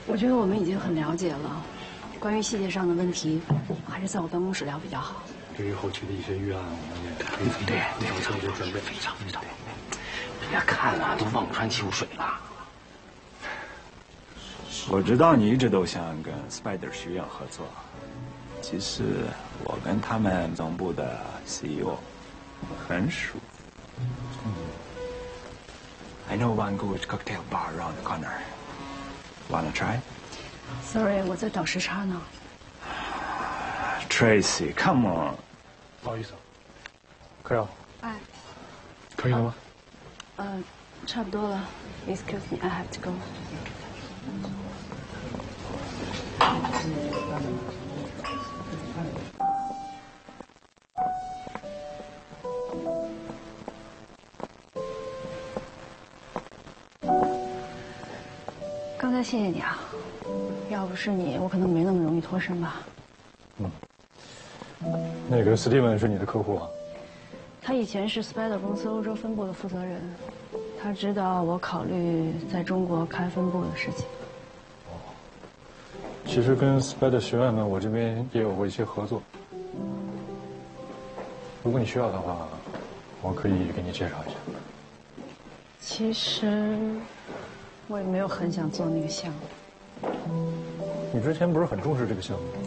我觉得我们已经很了解了，关于细节上的问题，还是在我办公室聊比较好。 对于后期的一些预案，我们也可以对， 做一些准备。 非常。别看了，都望穿秋水了。 我知道你一直都想跟 Spider 学院合作，其实我跟他们总部的 CEO 很熟。I know one good cocktail bar around the corner. Wanna try? Sorry， 我在倒时差呢。 Tracy, come on. 不好意思，可瑶。 哎。 可以了吗？ 差不多了。Excuse me, I have to go. 刚才谢谢你啊，要不是你，我可能没那么容易脱身吧。 那个 Steven 是你的客户啊？ 他以前是 Spider 公司欧洲分部的负责人，他知道我考虑在中国开分部的事情。 其实跟 Spider 学院呢，我这边也有过一些合作。如果你需要的话，我可以给你介绍一下。 其实我也没有很想做那个项目。 你之前不是很重视这个项目吗？